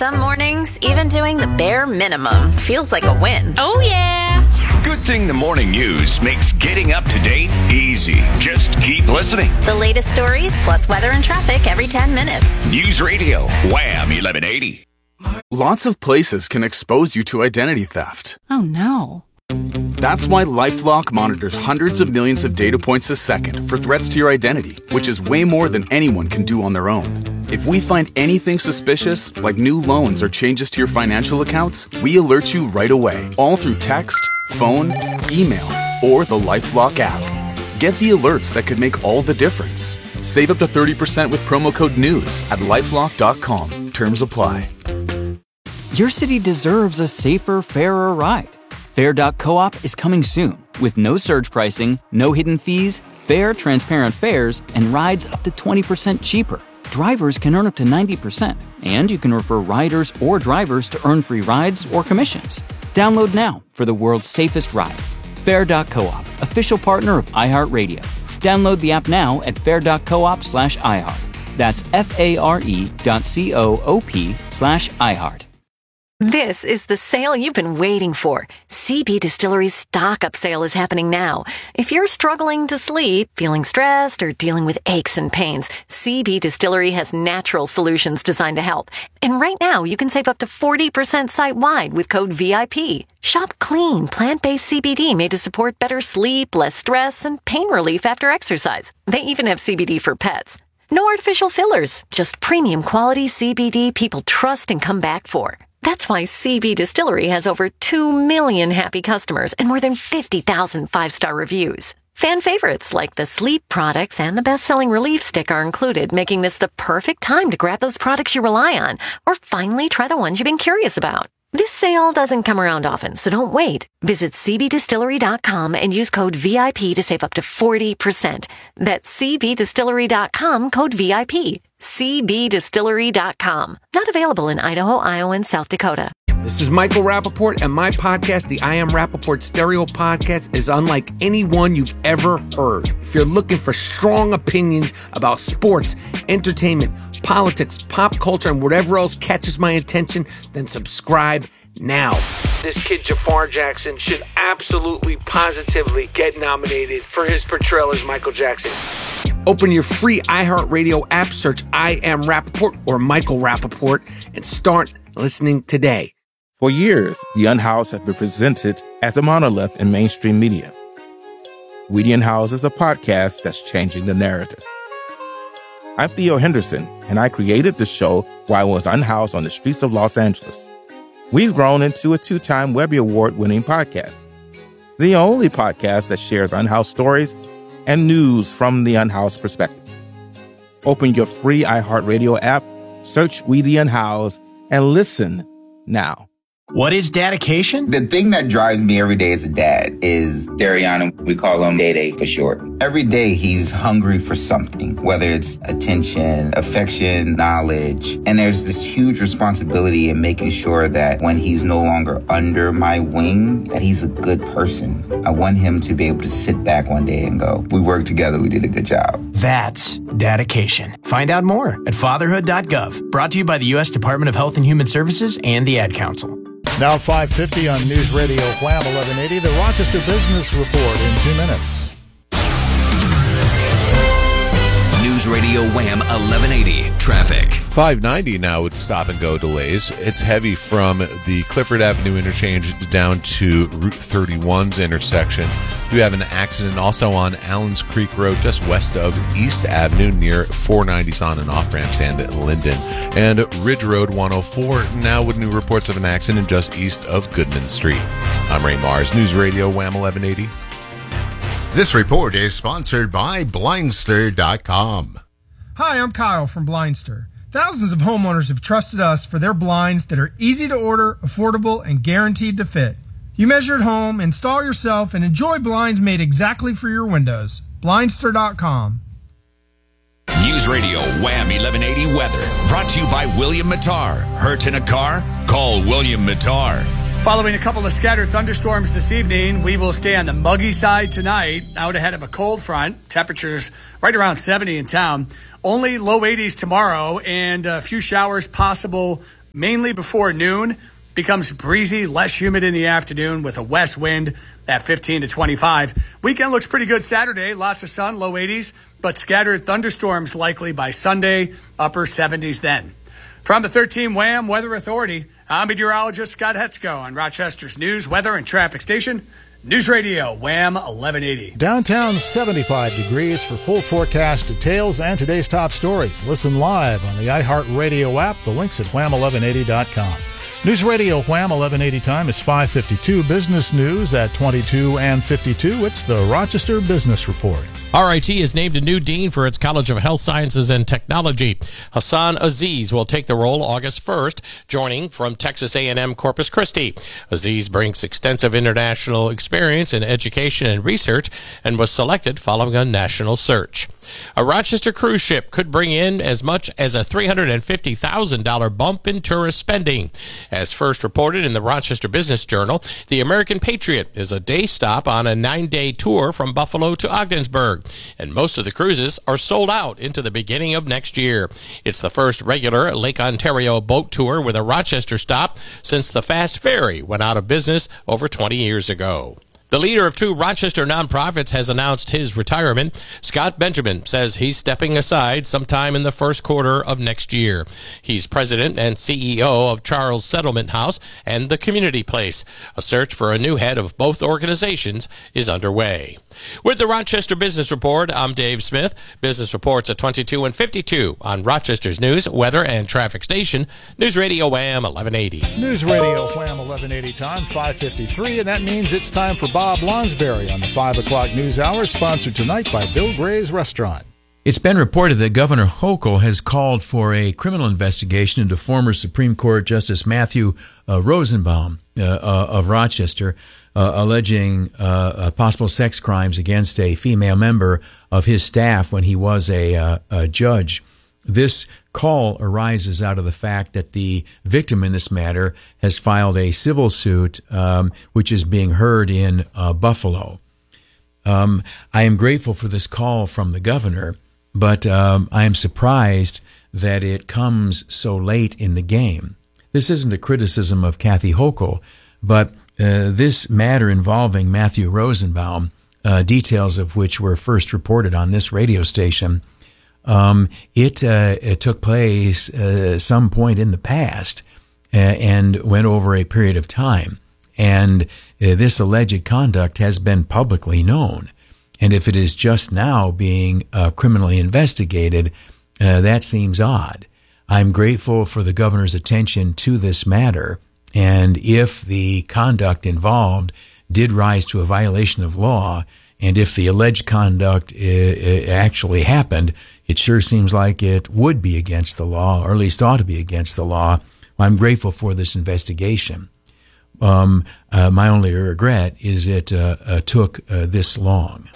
Some mornings, even doing the bare minimum feels like a win. Oh, yeah. Good thing the morning news makes getting up to date easy. Just keep listening. The latest stories, plus weather and traffic every 10 minutes. News Radio, Wham 1180. Lots of places can expose you to identity theft. Oh, no. That's why LifeLock monitors hundreds of millions of data points a second for threats to your identity, which is way more than anyone can do on their own. If we find anything suspicious, like new loans or changes to your financial accounts, we alert you right away, all through text, phone, email, or the LifeLock app. Get the alerts that could make all the difference. Save up to 30% with promo code NEWS at LifeLock.com. Terms apply. Your city deserves a safer, fairer ride. Fair.coop is coming soon with no surge pricing, no hidden fees, fair, transparent fares, and rides up to 20% cheaper. Drivers can earn up to 90%, and you can refer riders or drivers to earn free rides or commissions. Download now for the world's safest ride. Fair.coop, official partner of iHeartRadio. Download the app now at fair.coop/iHeart. That's FARE.coop/iHeart. This is the sale you've been waiting for. CB Distillery's stock-up sale is happening now. If you're struggling to sleep, feeling stressed, or dealing with aches and pains, CB Distillery has natural solutions designed to help. And right now, you can save up to 40% site-wide with code VIP. Shop clean, plant-based CBD made to support better sleep, less stress, and pain relief after exercise. They even have CBD for pets. No artificial fillers, just premium quality CBD people trust and come back for. That's why CB Distillery has over 2 million happy customers and more than 50,000 five-star reviews. Fan favorites like the sleep products and the best-selling relief stick are included, making this the perfect time to grab those products you rely on or finally try the ones you've been curious about. This sale doesn't come around often, so don't wait. Visit cbdistillery.com and use code VIP to save up to 40%. That's cbdistillery.com, code VIP. cbdistillery.com. Not available in Idaho, Iowa, and South Dakota. This is Michael Rappaport, and my podcast, the I Am Rappaport Stereo Podcast, is unlike any one you've ever heard. If you're looking for strong opinions about sports, entertainment, politics, pop culture, and whatever else catches my attention, then subscribe now. This kid, Jafar Jackson, should absolutely, positively get nominated for his portrayal as Michael Jackson. Open your free iHeartRadio app, search I Am Rappaport or Michael Rappaport, and start listening today. For years, The Unhoused has been presented as a monolith in mainstream media. We The Unhoused is a podcast that's changing the narrative. I'm Theo Henderson, and I created the show while I was unhoused on the streets of Los Angeles. We've grown into a 2-time Webby Award-winning podcast, the only podcast that shares unhoused stories and news from the unhoused perspective. Open your free iHeartRadio app, search We The Unhoused, and listen now. What is dedication? The thing that drives me every day as a dad is Dariana. We call him Day for short. Every day he's hungry for something, whether it's attention, affection, knowledge. And there's this huge responsibility in making sure that when he's no longer under my wing, that he's a good person. I want him to be able to sit back one day and go, we worked together, we did a good job. That's dedication. Find out more at fatherhood.gov. Brought to you by the U.S. Department of Health and Human Services and the Ad Council. Now 5:50 on News Radio Wham 1180, the Rochester Business Report in 2 minutes. News Radio Wham 1180. Traffic. 590 now with stop-and-go delays. It's heavy from the Clifford Avenue interchange down to Route 31's intersection. We have an accident also on Allens Creek Road just west of East Avenue near 490's on and off ramps and Linden. And Ridge Road 104 now with new reports of an accident just east of Goodman Street. I'm Ray Mars, News Radio Wham 1180. This report is sponsored by Blindster.com. Hi, I'm Kyle from Blindster. Thousands of homeowners have trusted us for their blinds that are easy to order, affordable, and guaranteed to fit. You measure at home, install yourself, and enjoy blinds made exactly for your windows. Blindster.com. News Radio Wham 1180 weather. Brought to you by William Mattar. Hurt in a car? Call William Mattar. Following a couple of scattered thunderstorms this evening, we will stay on the muggy side tonight, out ahead of a cold front. Temperatures right around 70 in town. Only low 80s tomorrow, and a few showers possible mainly before noon. Becomes breezy, less humid in the afternoon with a west wind at 15 to 25. Weekend looks pretty good Saturday. Lots of sun, low 80s, but scattered thunderstorms likely by Sunday, upper 70s then. From the 13 WHAM Weather Authority, I'm meteorologist Scott Hetzko on Rochester's news, weather, and traffic station, News Radio WHAM 1180. Downtown 75 degrees for full forecast details and today's top stories. Listen live on the iHeartRadio app. The link's at wham1180.com. News Radio Wham 1180 time is 5:52. Business news at 22 and 52. It's the Rochester Business Report. RIT has named a new dean for its College of Health Sciences and Technology. Hassan Aziz will take the role August 1st, joining from Texas A&M Corpus Christi. Aziz brings extensive international experience in education and research and was selected following a national search. A Rochester cruise ship could bring in as much as a $350,000 bump in tourist spending. As first reported in the Rochester Business Journal, the American Patriot is a day stop on a 9-day tour from Buffalo to Ogdensburg, and most of the cruises are sold out into the beginning of next year. It's the first regular Lake Ontario boat tour with a Rochester stop since the Fast Ferry went out of business over 20 years ago. The leader of 2 Rochester nonprofits has announced his retirement. Scott Benjamin says he's stepping aside sometime in the first quarter of next year. He's president and CEO of Charles Settlement House and the Community Place. A search for a new head of both organizations is underway. With the Rochester Business Report, I'm Dave Smith. Business reports at 22 and 52 on Rochester's news, weather, and traffic station, News Radio WHAM 1180. News Radio Wham 1180 time, 5:53, and that means it's time for Bob Lonsberry on the 5 o'clock news hour, sponsored tonight by Bill Gray's Restaurant. It's been reported that Governor Hochul has called for a criminal investigation into former Supreme Court Justice Matthew Rosenbaum of Rochester, alleging possible sex crimes against a female member of his staff when he was a judge. This call arises out of the fact that the victim in this matter has filed a civil suit, which is being heard in Buffalo. I am grateful for this call from the governor, but I am surprised that it comes so late in the game. This isn't a criticism of Kathy Hochul, but this matter involving Matthew Rosenbaum, details of which were first reported on this radio station, it took place some point in the past and went over a period of time. And this alleged conduct has been publicly known. And if it is just now being criminally investigated, that seems odd. I'm grateful for the governor's attention to this matter. And if the conduct involved did rise to a violation of law, and if the alleged conduct actually happened, it sure seems like it would be against the law, or at least ought to be against the law. I'm grateful for this investigation. My only regret is it took this long.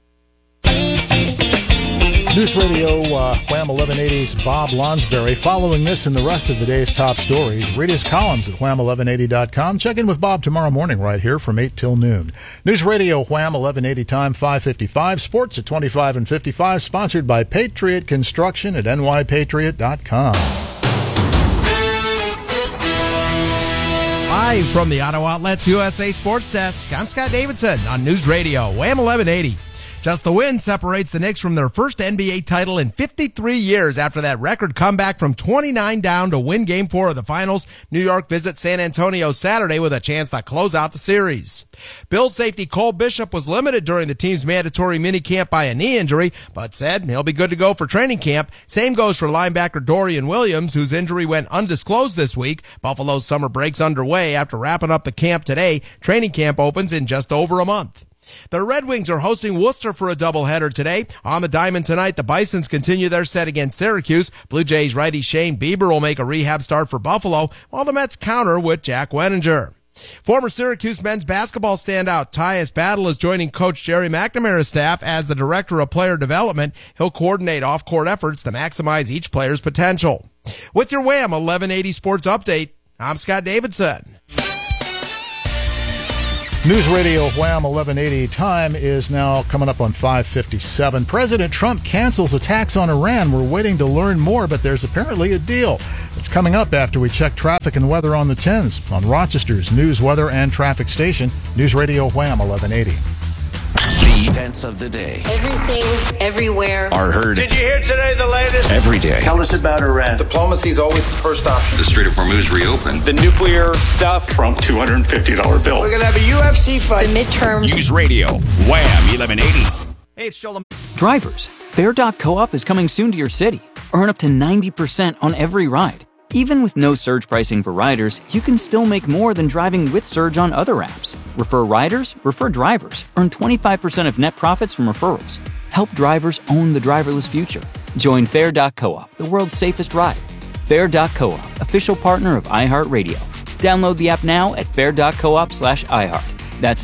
News Radio Wham 1180's Bob Lonsberry. Following this and the rest of the day's top stories, read his columns at wham1180.com. Check in with Bob tomorrow morning right here from 8 till noon. News Radio Wham 1180 time, 5:55. Sports at 25 and 55, sponsored by Patriot Construction at nypatriot.com. Live from the Auto Outlets USA Sports Desk, I'm Scott Davidson on News Radio WHAM 1180. Just the win separates the Knicks from their first NBA title in 53 years after that record comeback from 29 down to win Game 4 of the Finals. New York visits San Antonio Saturday with a chance to close out the series. Bills safety Cole Bishop was limited during the team's mandatory minicamp by a knee injury, but said he'll be good to go for training camp. Same goes for linebacker Dorian Williams, whose injury went undisclosed this week. Buffalo's summer break's underway after wrapping up the camp today. Training camp opens in just over a month. The Red Wings are hosting Worcester for a doubleheader today. On the diamond tonight, the Bisons continue their set against Syracuse. Blue Jays righty Shane Bieber will make a rehab start for Buffalo, while the Mets counter with Jack Wenninger. Former Syracuse men's basketball standout Tyus Battle is joining Coach Jerry McNamara's staff as the Director of Player Development. He'll coordinate off-court efforts to maximize each player's potential. With your Wham 1180 Sports Update, I'm Scott Davidson. News Radio Wham 1180. Time is now coming up on 5:57. President Trump cancels attacks on Iran. We're waiting to learn more, but there's apparently a deal. It's coming up after we check traffic and weather on the 10s on Rochester's news, weather, and traffic station, News Radio Wham 1180. The events of the day. Everything, everywhere. Are heard. Did you hear today the latest? Every day. Tell us about Iran. Diplomacy is always the first option. The Strait of Hormuz reopened. The nuclear stuff. Trump $250 bill. We're going to have a UFC fight. The midterms. News Radio, Wham 1180. Hey, it's Joel. Drivers, Fare.coop is coming soon to your city. Earn up to 90% on every ride. Even with no surge pricing for riders, you can still make more than driving with surge on other apps. Refer riders, refer drivers. Earn 25% of net profits from referrals. Help drivers own the driverless future. Join Fare.coop, the world's safest ride. Fare.coop, official partner of iHeartRadio. Download the app now at fare.coop/iHeart. That's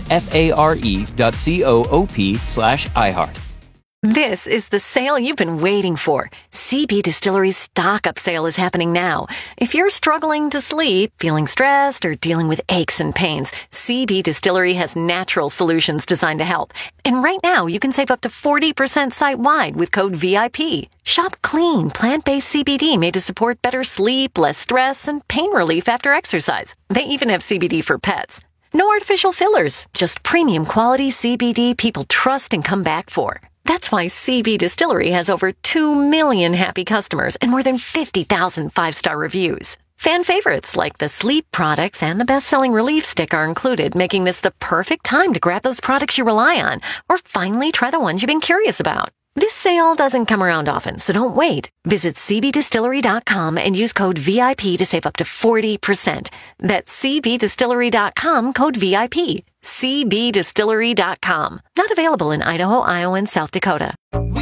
FARE.coop/iHeart. This is the sale you've been waiting for. CB Distillery's stock-up sale is happening now. If you're struggling to sleep, feeling stressed, or dealing with aches and pains, CB Distillery has natural solutions designed to help. And right now, you can save up to 40% site-wide with code VIP. Shop clean, plant-based CBD made to support better sleep, less stress, and pain relief after exercise. They even have CBD for pets. No artificial fillers, just premium quality CBD people trust and come back for. That's why CB Distillery has over 2 million happy customers and more than 50,000 five-star reviews. Fan favorites like the sleep products and the best-selling relief stick are included, making this the perfect time to grab those products you rely on or finally try the ones you've been curious about. This sale doesn't come around often, so don't wait. Visit cbdistillery.com and use code VIP to save up to 40%. That's cbdistillery.com, code VIP. cbdistillery.com. Not available in Idaho, Iowa, and South Dakota.